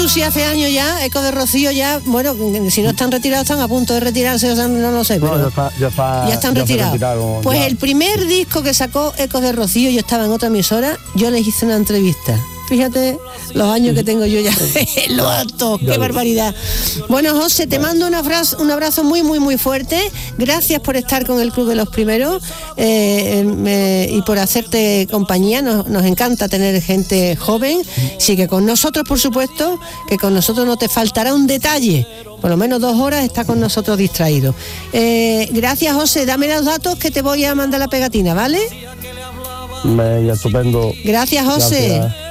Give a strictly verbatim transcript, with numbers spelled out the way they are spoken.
sí hace años ya, Ecos de Rocío ya, bueno, si no están retirados están a punto de retirarse, o sea, no lo sé, pero no, ya, está, ya, está, ya están ya retirados. Retiraron, pues ya. El primer disco que sacó Ecos de Rocío, yo estaba en otra emisora, yo les hice una entrevista. Fíjate los años que tengo yo ya en lo alto, qué barbaridad. Bueno, José, te mando un abrazo, un abrazo muy, muy, muy fuerte. Gracias por estar con el Club de los Primeros eh, eh, y por hacerte compañía. Nos, nos encanta tener gente joven. Sigue con nosotros, por supuesto, que con nosotros no te faltará un detalle. Por lo menos dos horas está con nosotros distraído. Eh, gracias, José. Dame los datos que te voy a mandar la pegatina, ¿vale? Venga, estupendo. Gracias, José. Gracias.